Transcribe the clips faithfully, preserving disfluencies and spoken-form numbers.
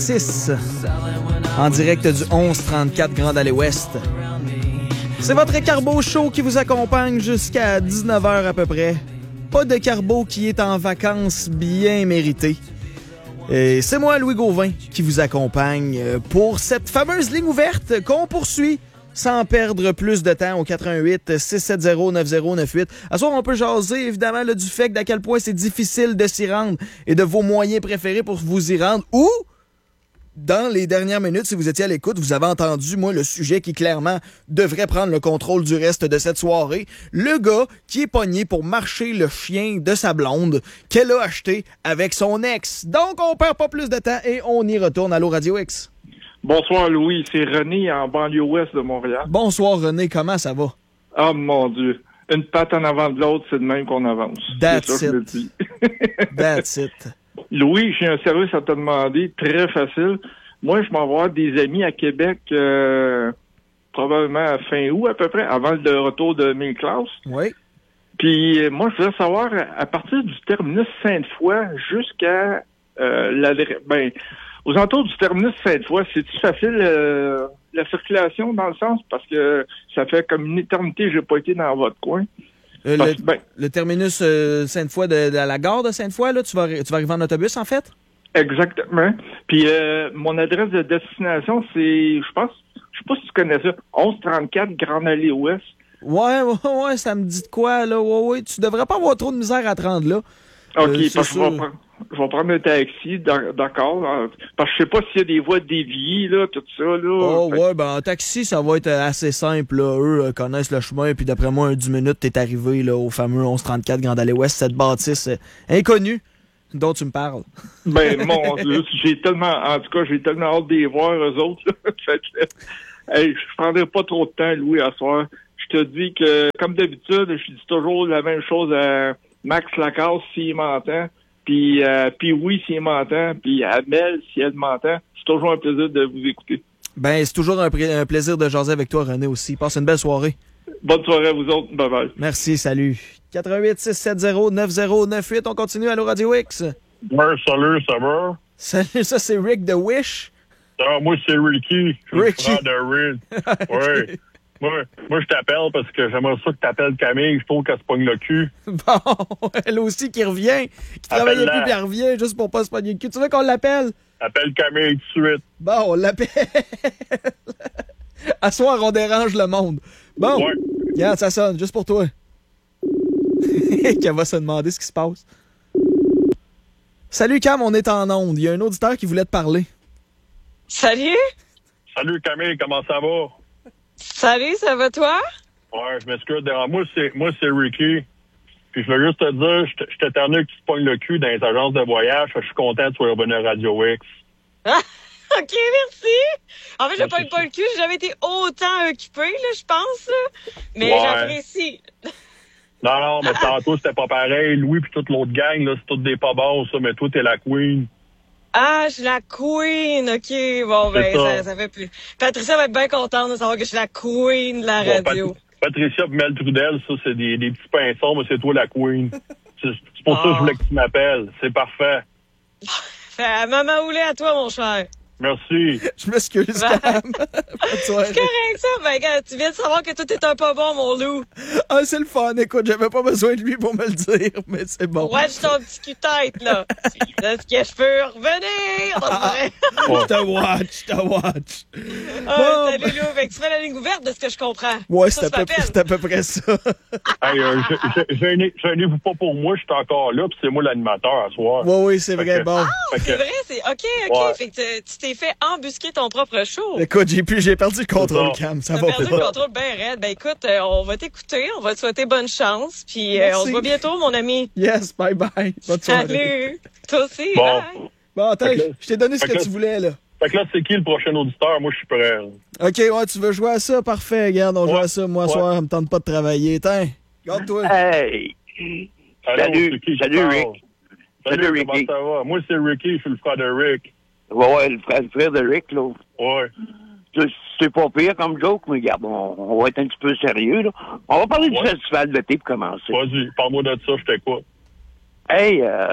six en direct du onze trente-quatre Grande Allée Ouest. C'est votre Carbo Show qui vous accompagne jusqu'à dix-neuf heures à peu près. Pas de Carbo qui est en vacances bien méritées. Et c'est moi, Louis Gauvin, qui vous accompagne pour cette fameuse ligne ouverte qu'on poursuit sans perdre plus de temps au quatre un huit six sept zéro neuf zéro neuf huit. À soir, on peut jaser évidemment là, du fait d'à quel point c'est difficile de s'y rendre et de vos moyens préférés pour vous y rendre. Ou, dans les dernières minutes, si vous étiez à l'écoute, vous avez entendu, moi, le sujet qui clairement devrait prendre le contrôle du reste de cette soirée. Le gars qui est pogné pour marcher le chien de sa blonde qu'elle a acheté avec son ex. Donc, on perd pas plus de temps et on y retourne. Allô, Radio X. Bonsoir, Louis. C'est René en banlieue ouest de Montréal. Bonsoir, René. Comment ça va? Oh, mon Dieu. Une patte en avant de l'autre, c'est de même qu'on avance. That's c'est ça it. que je le dis. That's it. Louis, j'ai un service à te demander, très facile. Moi, je m'en vais voir des amis à Québec, euh, probablement à fin août à peu près, avant le retour de mes classes. Oui. Puis, moi, je voudrais savoir, à partir du terminus Sainte-Foy jusqu'à euh, la... Ben, aux alentours du terminus Sainte-Foy, c'est-tu facile euh, la circulation dans le sens? Parce que ça fait comme une éternité que j'ai pas été dans votre coin. Euh, Parce, le, ben, le terminus euh, Sainte-Foy, de, de la gare de Sainte-Foy, là, tu vas, tu vas arriver en autobus, en fait? Exactement. Puis euh, mon adresse de destination, c'est, je pense, je sais pas si tu connais ça, onze trente-quatre Grande Allée Ouest. Ouais, ouais, ouais, ça me dit de quoi, là? Ouais, ouais, tu devrais pas avoir trop de misère à te rendre là. OK, Euh, parce que je vais, prendre, je vais prendre un taxi, d'accord. Parce que je sais pas s'il y a des voies déviées, là, tout ça, là. Oh, fait... ouais, ben en taxi, ça va être assez simple, là. Eux euh, connaissent le chemin, puis d'après moi, un dix minutes, t'es arrivé, là, au fameux onze trente-quatre Grande Allée Ouest, cette bâtisse euh, inconnue dont tu me parles. Ben, mon Dieu, j'ai tellement, en tout cas, j'ai tellement hâte de les voir, eux autres, là. Fait que, hey, je prendrai pas trop de temps, Louis, à soir. Je te dis que, comme d'habitude, je dis toujours la même chose à Max Lacasse, s'il m'entend, puis euh, puis oui, s'il m'entend, puis à Mel, si elle m'entend. C'est toujours un plaisir de vous écouter. Ben, c'est toujours un, pr- un plaisir de jaser avec toi, René, aussi. Passe une belle soirée. Bonne soirée à vous autres. Bye-bye. Merci, salut. quatre un huit six sept zéro neuf zéro neuf huit, on continue. Allô, Radio X. Ouais, salut, ça va? Salut, ça, c'est Rick de Wish. Ah, moi, c'est Ricky. Je suis Ricky. le frère de Rick. Okay. Ouais. Moi, moi je t'appelle parce que j'aimerais ça que t'appelles Camille. Je trouve qu'elle se pogne le cul. Bon, elle aussi qui revient, qui travaillait plus, puis elle revient juste pour pas se pogner le cul. Tu veux qu'on l'appelle? Appelle Camille tout de suite. Bon, on l'appelle. À soir, on dérange le monde. Bon, Ouais. regarde, ça sonne, juste pour toi. Qu'elle va se demander ce qui se passe. Salut Cam, on est en onde. Il y a un auditeur qui voulait te parler. Salut! Salut Camille, comment ça va? Salut, ça va toi? Ouais, je m'excuse. Moi, c'est moi c'est Ricky. Puis je veux juste te dire, je t- je t'éternue que tu te pognes le cul dans les agences de voyage. Fait que je suis content que tu sois revenu à Radio X. Ah, OK, merci! En fait, je Ouais, pogne c'est pas ça. le cul, j'ai jamais été autant occupée, là, je pense. Là. Mais Ouais. j'apprécie. Non, non, mais tantôt, c'était pas pareil. Louis puis toute l'autre gang, là, c'est toutes des pas bons, ça. Mais toi, t'es la queen. Ah, je suis la queen, OK. Bon, ben, C'est ça. ça, ça fait plus. Patricia va être bien contente de savoir que je suis la queen de la Bon, radio. Pat- Patricia et Mel Trudel, ça, c'est des, des petits pinsons, mais c'est toi la queen. C'est, c'est pour ça que je voulais que tu m'appelles. C'est parfait. Fait, maman Oulet à toi, mon cher. Merci. Je m'excuse, Cam. Bonne soirée. C'est correct, ça. Ben, gars, tu viens de savoir que tout est un pas bon, mon loup. Ah, c'est le fun. Écoute, j'avais pas besoin de lui pour me le dire, mais c'est bon. Watch ton petit cul-tête, là. Est-ce que je peux revenir? Ah, Je te watch, je te watch. Ah, Bon, salut, Lou. Fait que tu fais la ligne ouverte de ce que je comprends. Ouais, Ça, c'est à, tu peu, m'appelles. c'est à peu près ça. Hey, euh, je- je- gênez- gênez-vous pas pour moi, je suis encore là, puis c'est moi l'animateur à soir. Oui, oui, c'est Fait vrai. que- Bon, Fait que- C'est vrai, c'est OK, OK. Ouais. Fait que tu- tu t'es fait embusquer ton propre show. écoute, j'ai, plus, j'ai perdu le contrôle, C'est ça. Cam. Ça T'as va perdu pas. le contrôle bien raide. Ben écoute, euh, on va t'écouter, on va te souhaiter bonne chance, puis euh, Merci. on se voit bientôt, mon ami. Yes, bye bye. Bonne soirée. Salut! Toi aussi, Bon. bye! Bon, attends, Fait que là- je t'ai donné ce fait que que là- tu voulais, là. Fait que là, c'est qui le prochain auditeur? Moi, je suis prêt. OK, ouais, tu veux jouer à ça? Parfait, regarde, on joue Ouais. à ça. Moi, ce Ouais. soir, ça me tente pas de travailler. Tiens, regarde-toi. Hey! Allô, Salut, c'est qui qui salut, parle? Rick. Salut, Salut, comment Ricky. ça va? Moi, c'est Ricky, je suis le frère de Rick. Ouais, ouais, le frère, le frère de Rick, là. Ouais. C'est- C'est pas pire comme joke, mais regarde, on, on va être un petit peu sérieux, là. On va parler Ouais. du festival de thé pour commencer. Vas-y, parle-moi de ça, je t'écoute. Hey, euh,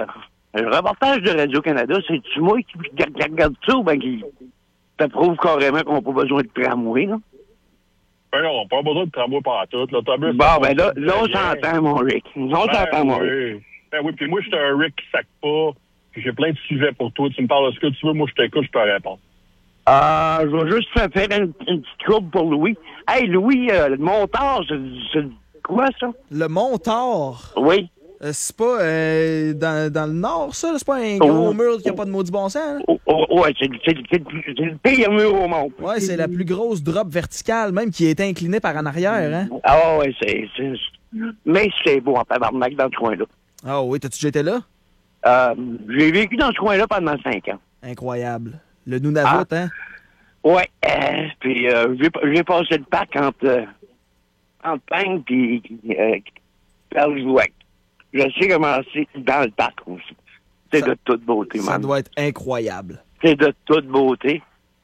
Le reportage de Radio-Canada, c'est-tu moi qui regarde ça ou bien qui t'approuve carrément qu'on n'a pas besoin de tramway, là? Ben non, pas besoin de tramway partout. L'autobus. Bon, ben là, là, on s'entend, mon Rick. On s'entend, mon Rick. Oui. Ben oui, puis moi, je suis un Rick qui sac pas. Puis j'ai plein de sujets pour toi. Tu me parles de ce que tu veux, moi, je t'écoute, je peux répondre. Ah, je vais juste faire une, une petite courbe pour Louis. Hey, Louis, euh, le monteur, c'est, c'est quoi, ça? Le Monteur? Oui. Euh, c'est pas euh, dans, dans le nord, ça? C'est pas un gros oh, mur qui a pas de maudit bon sens? Hein? Oh, oh, ouais, c'est, c'est, c'est, c'est le pire mur au monde. Ouais, c'est la plus grosse drop verticale, même qui est inclinée par en arrière, hein? Ah ouais, c'est... c'est mais c'est beau en tabarnak dans ce coin-là. Ah oui, t'as-tu déjà été là? Euh, j'ai vécu dans ce coin-là pendant cinq ans. Incroyable. Le Nunavut, ah. hein? Ouais, euh, puis euh, j'ai, j'ai passé le parc entre, euh, entre Peng puis euh, Perle-Jouac. Je sais comment c'est dans le parc aussi. C'est ça, de toute beauté, ça man. Ça doit être incroyable. C'est de toute beauté.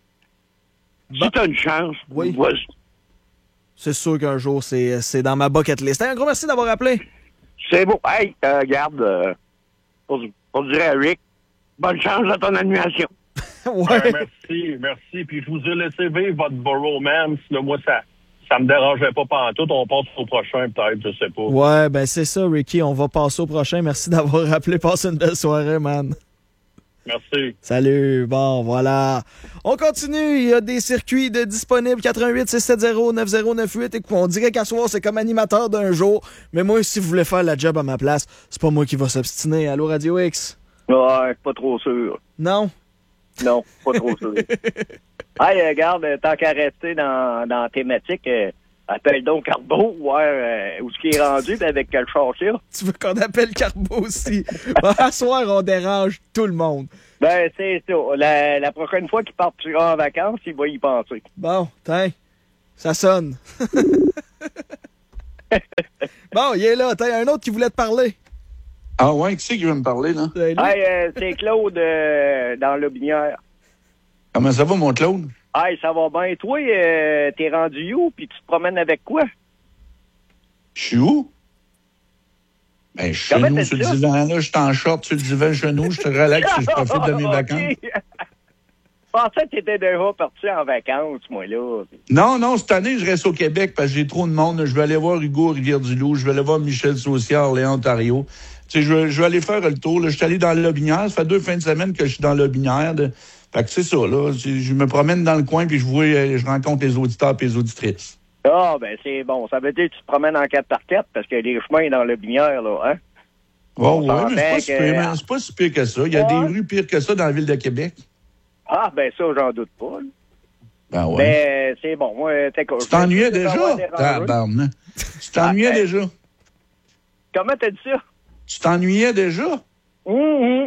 Bon. Si t'as une chance, oui. Vas-y. C'est sûr qu'un jour, c'est, c'est dans ma bucket list. Un gros merci d'avoir appelé. C'est beau. Hey, euh, regarde, euh, pour, pour dire à Rick, bonne chance dans ton animation. Ouais. ouais. Merci, merci. Puis je vous ai laissé vivre votre bromance. Là, moi, ça... Ça me dérangeait pas pantoute. On passe au prochain, peut-être, je sais pas. Ouais, ben c'est ça, Ricky. On va passer au prochain. Merci d'avoir rappelé. Passe une belle soirée, man. Merci. Salut. Bon, voilà. On continue. Il y a des circuits de disponibles. quatre un huit, six sept zéro, neuf zéro neuf huit. Et on dirait qu'à soir, c'est comme animateur d'un jour. Mais moi, si vous voulez faire la job à ma place, c'est pas moi qui va s'obstiner. Allô, Radio X? Ouais, pas trop sûr. Non? Non, pas trop sûr. Hey, euh, regarde, tant qu'à rester dans, dans la thématique, euh, appelle donc Carbo, voir euh, où ce qui est rendu, ben avec quel châssis. Tu veux qu'on appelle Carbo aussi? À soir, on dérange tout le monde. Ben, c'est ça. La, la prochaine fois qu'il partira en vacances, il va y penser. Bon, tiens, ça sonne. Bon, il est là. T'as un autre qui voulait te parler. Ah ouais, qui c'est qui veut me parler, là? Hey, euh, c'est Claude euh, dans l'Aubinière. Comment ça va, mon Claude? Hey, ça va bien. Toi, euh, t'es rendu où, puis tu te promènes avec quoi? Je suis où? Ben, je suis chez nous, sur le divan, là. Je suis en short sur le divan chez nous. Je te relaxe et je profite de mes vacances. Je pensais que t'étais déjà parti en vacances, moi, là. Non, non, cette année, je reste au Québec parce que j'ai trop de monde. Je vais aller voir Hugo Rivière-du-Loup. Je vais aller voir Michel Saucière, Léon Ontario. Tu sais, je vais, je vais aller faire le tour. Là. Je suis allé dans l'Aubinière. Ça fait deux fins de semaine que je suis dans l'Aubinière. De... Fait que c'est ça, là. Je me promène dans le coin puis je vois, je rencontre les auditeurs et les auditrices. Ah, ben c'est bon. Ça veut dire que tu te promènes en quatre par quatre parce qu'il y a des chemins dans l'Aubinière, là, hein? Oh, ouais, mais c'est pas, si pire, mais c'est pas si pire que ça. Il y a ouais. des rues pires que ça dans la ville de Québec. Ah, ben ça, j'en doute pas. Là. Ben ouais. Ben, c'est bon. Moi, t'es Tu t'ennuyais déjà? Tabarnak. Tu t'ennuyais ah, déjà? Comment t'as dit ça? Tu t'ennuyais déjà? Hum, hum.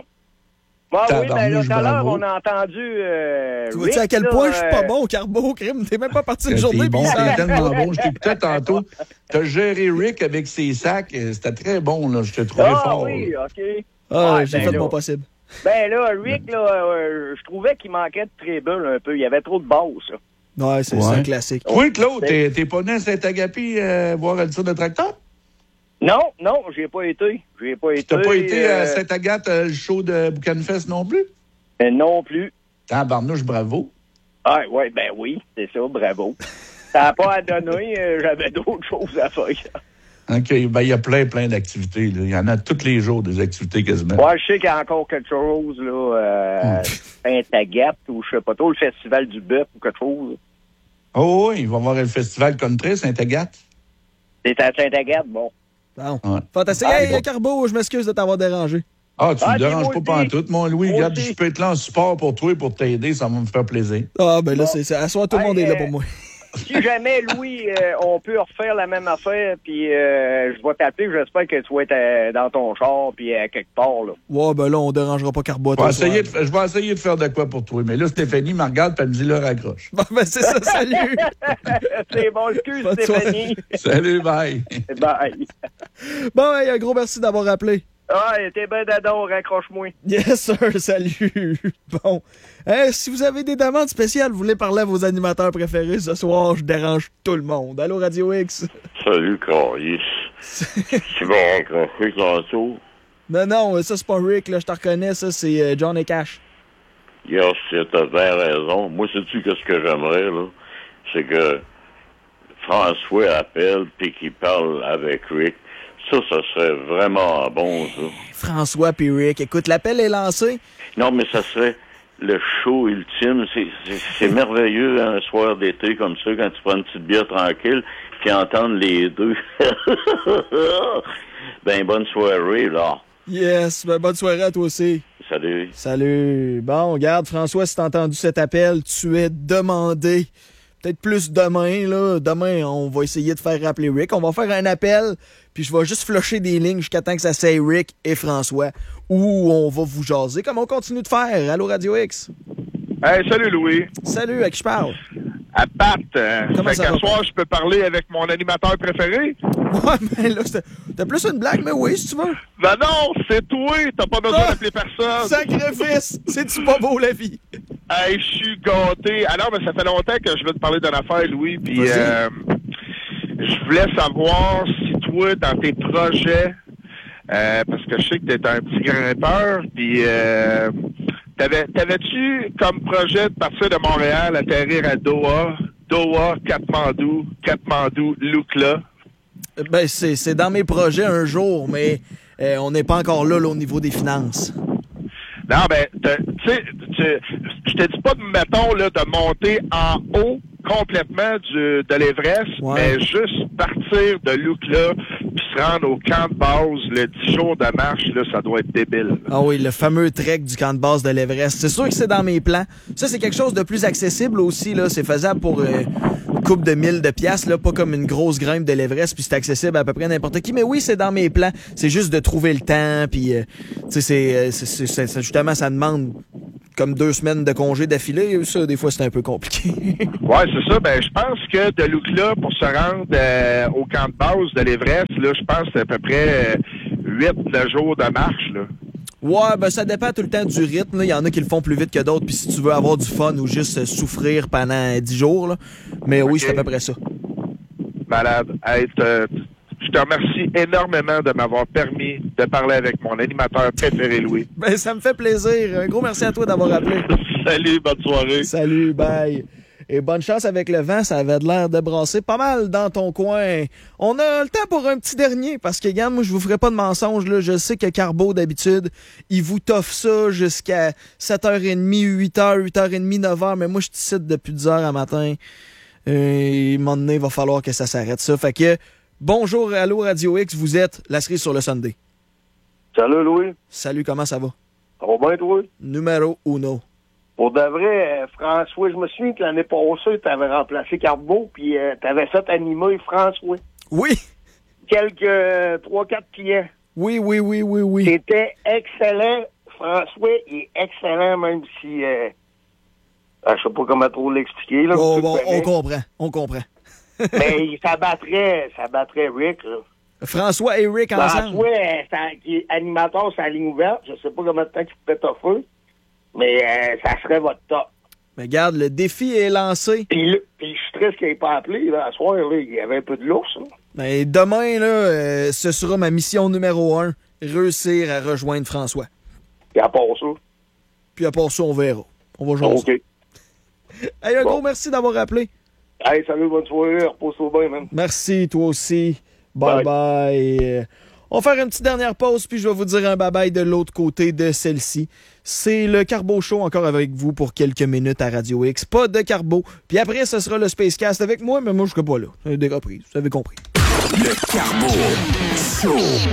Ah oui, ben là, tout à l'heure, on a entendu... Euh, tu vois-tu à quel là, point euh... je suis pas bon au Carbo, Crime? T'es même pas parti une journée. T'es bon, t'es tellement bon. Je t'écoutais tantôt. T'as géré Rick avec ses sacs. C'était très bon, là. Je te trouvais ah, fort. Ah oui, là. OK. Ah, ouais, j'ai ben fait là. Mon possible. Ben là, Rick, là, euh, je trouvais qu'il manquait de trébule un peu. Il y avait trop de basse, là. Ouais, c'est, ouais. c'est un classique. Oui, Claude, t'es, t'es pas né à Saint-Agapi euh, voir le tir de tracteur? Non, non, j'ai pas été. J'ai pas été. T'as pas été euh... à Saint-Agathe, euh, le show de Boucanfest non plus? Euh, non plus. Tabarnouche, bravo. Ah, ouais, ben oui, c'est ça, bravo. Ça n'a pas à donner, euh, j'avais d'autres choses à faire. OK, ben il y a plein, plein d'activités. Là. Il y en a tous les jours des activités quasiment. Ouais, je sais qu'il y a encore quelque chose, là, euh, Saint-Agathe, ou je sais pas trop, le Festival du Bœuf ou quelque chose. Oh oui, il va y avoir le Festival Country, Saint-Agathe. C'est à Saint-Agathe, bon. Bon. Ouais. Fantastique. Ah, hey, bon. Carbo, je m'excuse de t'avoir dérangé. Ah, tu ah, me déranges pas pantoute, mon Louis. Regarde, je peux être là en support pour toi et pour t'aider, ça va me faire plaisir. Ah, ben là, bon. c'est, c'est à soi, tout le hey, monde est là pour moi. Si jamais, Louis, euh, on peut refaire la même affaire, puis euh, je vais t'appeler, j'espère que tu vas être euh, dans ton char, puis à euh, quelque part, là. Ouais, ben là, on dérangera pas Carbo. Je vais, essayer de, je vais essayer de faire de quoi pour toi. Mais là, Stéphanie me regarde, puis elle me dit, là, raccroche. Bon, ben c'est ça, salut! C'est bon, excuse, Bonne Stéphanie. Salut, bye! Bye! Bon, hey, un gros merci d'avoir appelé. Ah, t'es ben d'adon, raccroche-moi. Yes, sir, salut. Bon. Hey, si vous avez des demandes spéciales, vous voulez parler à vos animateurs préférés ce soir, je dérange tout le monde. Allô, Radio X? Salut, Carlis. C'est bon, raccroché tantôt. Non, non, ça, c'est pas Rick, là, je te reconnais, ça, c'est euh, John et Cash. Yes, t'as bien raison. Moi, sais-tu qu'est-ce que j'aimerais, là? C'est que François appelle puis qu'il parle avec Rick. Ça, ça serait vraiment bon, ça. François puis Rick, écoute, l'appel est lancé. Non, mais ça serait le show ultime. C'est, c'est, c'est merveilleux, un soir d'été comme ça, quand tu prends une petite bière tranquille, puis entendre les deux. Ben, bonne soirée, là. Yes, ben, bonne soirée à toi aussi. Salut. Salut. Bon, regarde, François, si t'as entendu cet appel, tu es demandé. Peut-être plus demain, là. Demain, on va essayer de faire rappeler Rick. On va faire un appel, puis je vais juste flusher des lignes jusqu'à temps que ça s'aille Rick et François. Ou on va vous jaser, comme on continue de faire. Allô, Radio X. Hey, salut, Louis. Salut, à qui je parle? À Pat. Euh, Comment fait ça qu'à va? soir, je peux parler avec mon animateur préféré? Ouais, mais là, c'était c'était plus une blague, mais oui, si tu veux. Ben non, c'est toi. T'as pas besoin Ah! d'appeler personne. Sacrifice! C'est-tu pas beau, la vie? Hey, je suis gâté. Alors, ben, ça fait longtemps que je veux te parler d'une affaire, Louis. Puis, Vas-y. euh, je voulais savoir si toi, dans tes projets, euh, parce que je sais que t'es un petit grimpeur, puis euh, t'avais, t'avais-tu comme projet de partir de Montréal, atterrir à Doha, Doha, Katmandou, Katmandou, Lukla? Ben, c'est c'est dans mes projets un jour, mais euh, on n'est pas encore là, là, au niveau des finances. Non, ben, t'as- tu sais, tu- je te dis pas, de, mettons, là, de monter en haut complètement du, de l'Everest, Ouais. mais juste partir de Lukla puis se rendre au camp de base, le dix jours de marche, là, ça doit être débile. Ah oui, le fameux trek du camp de base de l'Everest. C'est sûr que c'est dans mes plans. Ça, c'est quelque chose de plus accessible aussi, là. C'est faisable pour euh, une couple de mille de piastres, là, pas comme une grosse grimpe de l'Everest, puis c'est accessible à peu près n'importe qui. Mais oui, c'est dans mes plans. C'est juste de trouver le temps, puis, euh, tu sais, c'est, euh, c'est, c'est, c'est- c'est- justement, ça demande comme deux semaines de congé d'affilée. Ça, des fois, c'est un peu compliqué. Ouais, c'est ça. Ben, je pense que de Lukla, pour se rendre euh, au camp de base de l'Everest, là, je pense que c'est à peu près euh, huit jours de marche, là. Ouais, ben ça dépend tout le temps du rythme. Il y en a qui le font plus vite que d'autres. Puis si tu veux avoir du fun ou juste euh, souffrir pendant dix jours, là. Mais oui, Ok. c'est à peu près ça. Malade. Hey, te- je te remercie énormément de m'avoir permis de parler avec mon animateur préféré, Louis. Ben ça me fait plaisir. Un gros merci à toi d'avoir appelé. Salut, bonne soirée. Salut, bye. Et bonne chance avec le vent, ça avait de l'air de brasser pas mal dans ton coin. On a le temps pour un petit dernier, parce que, regarde, moi, je vous ferai pas de mensonge, là. Je sais que Carbo, d'habitude, il vous toffe ça jusqu'à sept heures trente, huit heures, huit heures trente, neuf heures, mais moi, je te cite depuis dix heures à matin. Et, à un moment donné, il va falloir que ça s'arrête, ça. Fait que, bonjour, allô, Radio X, vous êtes la cerise sur le Sunday. Salut, Louis. Salut, comment ça va? Ça va bien, toi? Numéro uno. Pour de vrai, euh, François, je me souviens que l'année passée, tu avais remplacé Carbo, puis euh, tu avais fait animer François. Oui, Quelques euh, trois, quatre clients. oui, oui, oui, oui, oui. C'était excellent. François, il est excellent, même si... Euh, ah, je sais pas comment trop l'expliquer. Là, Oh, tu bon, le on connais. comprend, on comprend. Mais ça battrait, ça battrait Rick, là. François et Rick ensemble. François, euh, ça- qui est animateur sur la ligne ouverte, je sais pas combien de temps qu'il peut t'offrir, mais euh, ça serait votre top. Mais regarde, le défi est lancé. Puis, là, puis je suis triste qu'il n'ait pas appelé, là, à soir, là, il y avait un peu de l'ours, là. Mais demain, là, euh, ce sera ma mission numéro un, réussir à rejoindre François. Puis à part ça. Puis à part ça, on verra. On va jouer. OK. Hey, un Bon. gros merci d'avoir appelé. Hey, salut, bonne soirée, repose-toi bien, man. Merci, toi aussi. Bye bye. Bye. Euh, On va faire une petite dernière pause, puis je vais vous dire un bye-bye de l'autre côté de celle-ci. C'est le Carbo Show encore avec vous pour quelques minutes à Radio X. Pas de Carbo. Puis après, ce sera le Spacecast avec moi, mais moi, je serai pas là. C'est des reprises, vous avez compris. Le Carbo Show.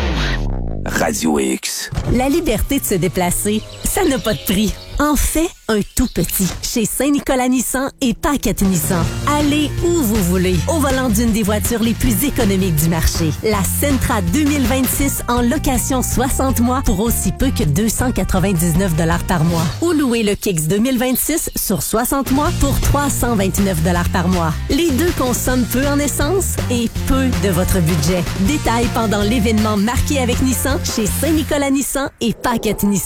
Radio X. La liberté de se déplacer, ça n'a pas de prix. En fait, un tout petit. Chez Saint-Nicolas Nissan et Paquette Nissan. Allez où vous voulez, au volant d'une des voitures les plus économiques du marché. La Sentra deux mille vingt-six en location soixante mois pour aussi peu que deux cent quatre-vingt-dix-neuf dollars par mois. Ou louez le Kicks deux mille vingt-six sur soixante mois pour trois cent vingt-neuf dollars par mois. Les deux consomment peu en essence et peu de votre budget. Détails pendant l'événement marqué avec Nissan chez Saint-Nicolas Nissan et Paquette Nissan.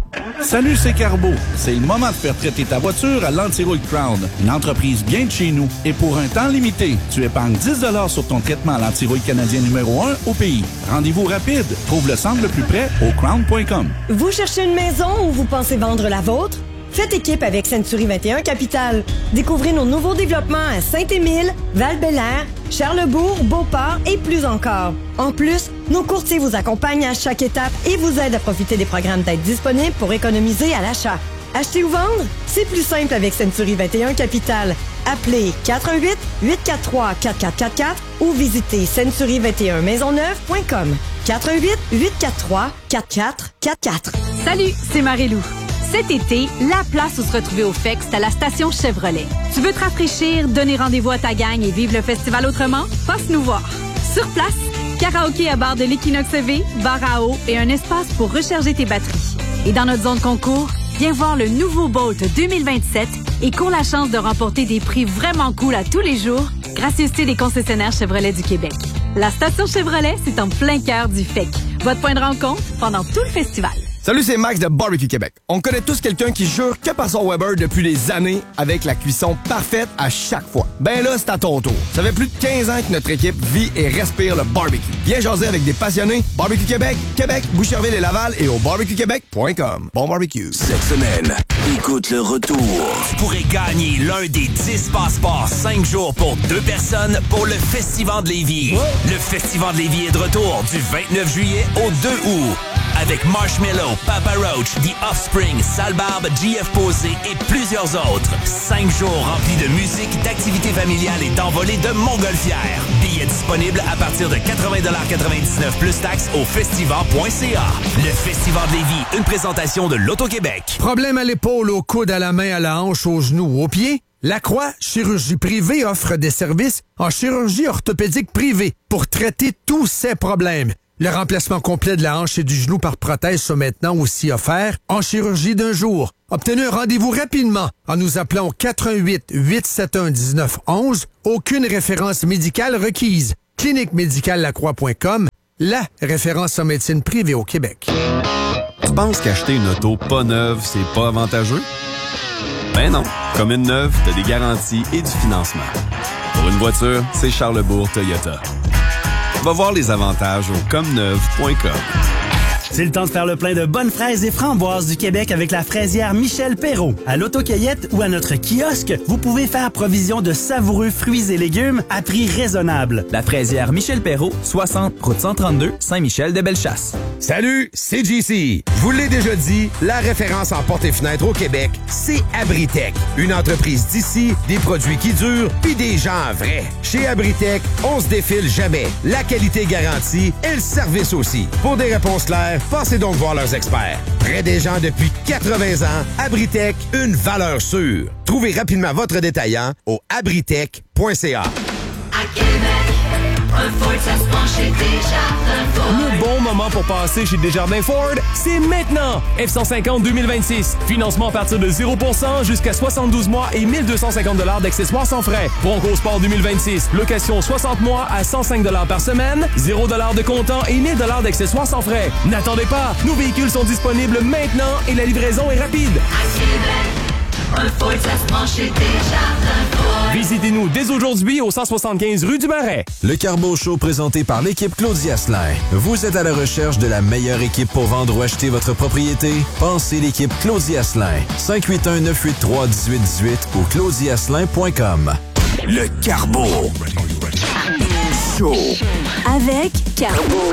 Salut, c'est Carbo. C'est le moment de faire traiter ta voiture à l'Antirouille Crown, une entreprise bien de chez nous. Et pour un temps limité, tu épargnes dix dollars sur ton traitement à l'Antirouille canadien numéro un au pays. Rendez-vous rapide. Trouve le centre le plus près au crown point com. Vous cherchez une maison ou vous pensez vendre la vôtre? Faites équipe avec Century vingt et un Capital. Découvrez nos nouveaux développements à Saint-Émile, Val-Bélair, Charlesbourg, Beauport et plus encore. En plus, nos courtiers vous accompagnent à chaque étape et vous aident à profiter des programmes d'aide disponibles pour économiser à l'achat. Acheter ou vendre? C'est plus simple avec Century vingt et un Capital. Appelez quatre un huit, huit quatre trois, quatre quatre quatre quatre ou visitez century vingt et un maisonneuve point com. quatre un huit, huit quatre trois, quatre quatre quatre quatre. Salut, c'est Marie-Lou. Cet été, la place où se retrouver au F E C, c'est à la station Chevrolet. Tu veux te rafraîchir, donner rendez-vous à ta gang et vivre le festival autrement? Passe nous voir. Sur place, karaoké à bar de l'Equinox E V, bar à eau et un espace pour recharger tes batteries. Et dans notre zone concours, viens voir le nouveau Bolt deux mille vingt-sept et cours la chance de remporter des prix vraiment cool à tous les jours, gracieuseté des concessionnaires Chevrolet du Québec. La station Chevrolet, c'est en plein cœur du F E C. Votre point de rencontre pendant tout le festival. Salut, c'est Max de Barbecue Québec. On connaît tous quelqu'un qui jure que par son Weber depuis des années avec la cuisson parfaite à chaque fois. Ben là, c'est à ton tour. Ça fait plus de quinze ans que notre équipe vit et respire le barbecue. Viens jaser avec des passionnés. Barbecue Québec, Québec, Boucherville et Laval et au barbecue québec point com. Bon barbecue. Cette semaine, écoute le retour. Tu pourrais gagner l'un des dix passeports cinq jours pour deux personnes pour le Festival de Lévis. Oh. Le Festival de Lévis est de retour du vingt-neuf juillet au deux août. Avec Marshmello, Papa Roach, The Offspring, Sale Barbe, G F Posé et plusieurs autres. Cinq jours remplis de musique, d'activités familiales et d'envolées de montgolfières. Billets disponibles à partir de quatre-vingts dollars quatre-vingt-dix-neuf plus taxes au festival point c a. Le Festival de Lévis, une présentation de l'Auto-Québec. Problème à l'épaule, au coude, à la main, à la hanche, aux genoux, aux pieds? La Croix Chirurgie Privée offre des services en chirurgie orthopédique privée pour traiter tous ces problèmes. Le remplacement complet de la hanche et du genou par prothèse sont maintenant aussi offerts en chirurgie d'un jour. Obtenez un rendez-vous rapidement en nous appelant au quatre un huit, huit sept un, un neuf un un. Aucune référence médicale requise. clinique médicale lacroix point com, la référence en médecine privée au Québec. Tu penses qu'acheter une auto pas neuve, c'est pas avantageux? Ben non. Comme une neuve, t'as des garanties et du financement. Pour une voiture, c'est Charlesbourg Toyota. Va voir les avantages au comme neuve point com. C'est le temps de faire le plein de bonnes fraises et framboises du Québec avec la fraisière Michel Perrault. À l'autocueillette ou à notre kiosque, vous pouvez faire provision de savoureux fruits et légumes à prix raisonnable. La fraisière Michel Perrault, soixante, route cent trente-deux, Saint-Michel-de-Bellechasse. Salut, c'est J C. Je vous l'ai déjà dit, la référence en portes et fenêtres au Québec, c'est Abritech. Une entreprise d'ici, des produits qui durent, puis des gens vrais. Chez Abritech, on se défile jamais. La qualité garantie et le service aussi. Pour des réponses claires, passez donc voir leurs experts. Près des gens depuis quatre-vingts ans, Abritech, une valeur sûre. Trouvez rapidement votre détaillant au abritech point c a. À Québec, un Ford, ça se prend chez Desjardins Ford. Le bon moment pour passer chez Desjardins Ford, c'est maintenant! F cent cinquante deux mille vingt-six. Financement à partir de zéro pour cent jusqu'à soixante-douze mois et mille deux cent cinquante dollars d'accessoires sans frais. Bronco Sport deux mille vingt-six. Location soixante mois à cent cinq dollars par semaine, zéro dollars de comptant et mille dollars d'accessoires sans frais. N'attendez pas! Nos véhicules sont disponibles maintenant et la livraison est rapide. À Québec, un Ford, ça se prend chez Desjardins Ford. Visitez-nous dès aujourd'hui au cent soixante-quinze rue du Marais. Le Carbo Show présenté par l'équipe Claudia Asselin. Vous êtes à la recherche de la meilleure équipe pour vendre ou acheter votre propriété? Pensez l'équipe Claudia Asselin. cinq huit un, neuf huit trois, un huit un huit ou claudia asselin point com. Le Carbo Show. Avec Carbo.